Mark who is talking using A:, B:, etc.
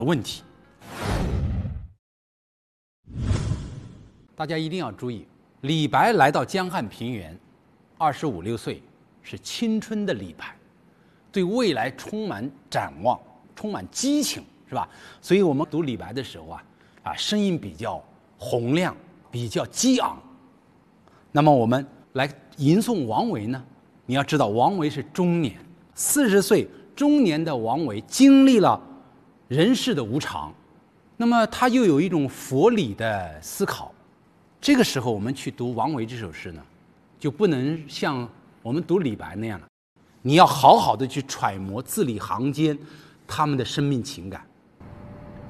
A: 问题。大家一定要注意，李白来到江汉平原，25、26岁，是青春的李白，对未来充满展望，充满激情，是吧？所以我们读李白的时候声音比较洪亮，比较激昂。那么我们来吟诵王维呢，你要知道王维是中年，40岁中年的王维经历了人世的无常，那么他又有一种佛理的思考。这个时候我们去读王维这首诗呢，就不能像我们读李白那样了，你要好好的去揣摩字里行间他们的生命情感。